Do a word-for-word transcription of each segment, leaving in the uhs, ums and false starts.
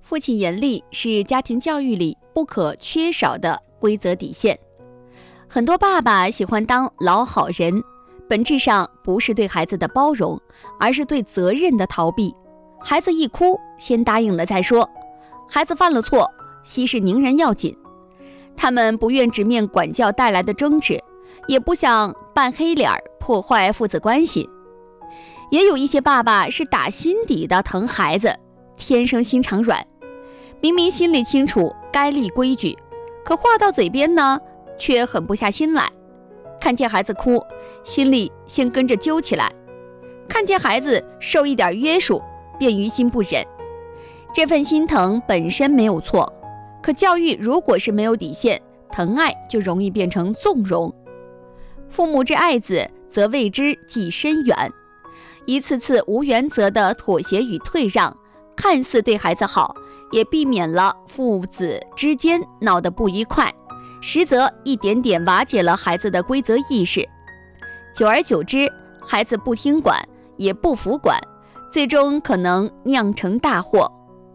父亲严厉是家庭教育里不可缺少的规则底线。很多爸爸喜欢当老好人，本质上不是对孩子的包容，而是对责任的逃避。孩子一哭，先答应了再说。孩子犯了错，息事宁人要紧。他们不愿直面管教带来的争执，也不想扮黑脸破坏父子关系。也有一些爸爸是打心底的疼孩子，天生心肠软，明明心里清楚该立规矩，可话到嘴边呢，却狠不下心来。看见孩子哭，心里先跟着揪起来；看见孩子受一点约束，便于心不忍。这份心疼本身没有错，可教育如果是没有底线，疼爱就容易变成纵容。父母之爱子，则为之计深远。一次次无原则的妥协与退让，看似对孩子好，也避免了父子之间闹得不愉快，实则一点点瓦解了孩子的规则意识。久而久之，孩子不听管，也不服管，最终可能酿成大祸。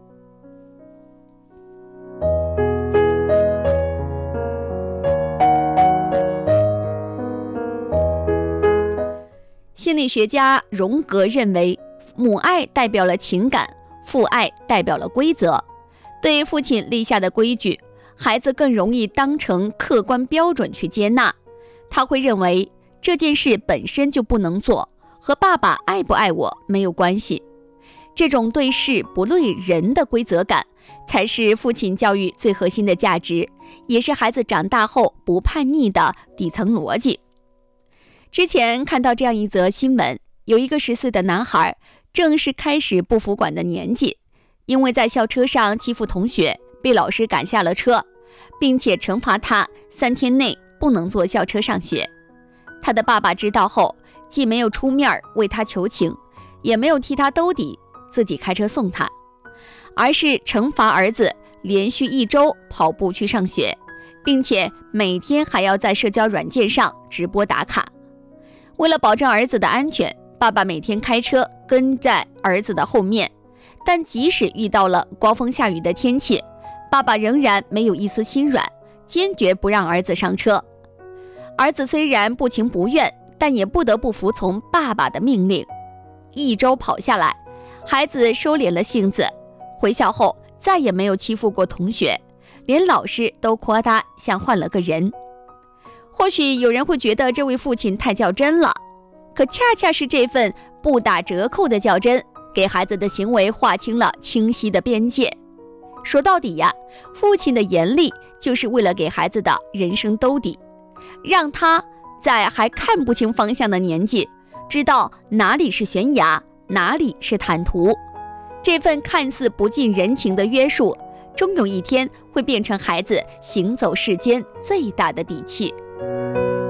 心理学家荣格认为，母爱代表了情感，父爱代表了规则。对父亲立下的规矩，孩子更容易当成客观标准去接纳。他会认为这件事本身就不能做，和爸爸爱不爱我没有关系。这种对事不对人的规则感，才是父亲教育最核心的价值，也是孩子长大后不叛逆的底层逻辑。之前看到这样一则新闻，有一个十岁的男孩，正是开始不服管的年纪，因为在校车上欺负同学，被老师赶下了车，并且惩罚他三天内不能坐校车上学。他的爸爸知道后，既没有出面为他求情，也没有替他兜底，自己开车送他，而是惩罚儿子连续一周跑步去上学，并且每天还要在社交软件上直播打卡。为了保证儿子的安全，爸爸每天开车跟在儿子的后面，但即使遇到了刮风下雨的天气，爸爸仍然没有一丝心软，坚决不让儿子上车。儿子虽然不情不愿，但也不得不服从爸爸的命令。一周跑下来，孩子收敛了性子，回校后再也没有欺负过同学，连老师都夸他像换了个人。或许有人会觉得这位父亲太较真了，可恰恰是这份不打折扣的较真，给孩子的行为划清了清晰的边界。说到底呀，父亲的严厉就是为了给孩子的人生兜底，让他在还看不清方向的年纪，知道哪里是悬崖，哪里是坦途。这份看似不近人情的约束，终有一天会变成孩子行走世间最大的底气。